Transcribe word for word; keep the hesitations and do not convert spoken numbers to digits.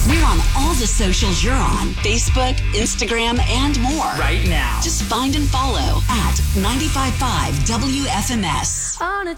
We're on all the socials you're on. Facebook, Instagram, and more. Right now. Just find and follow at ninety-five point five W F M S. On a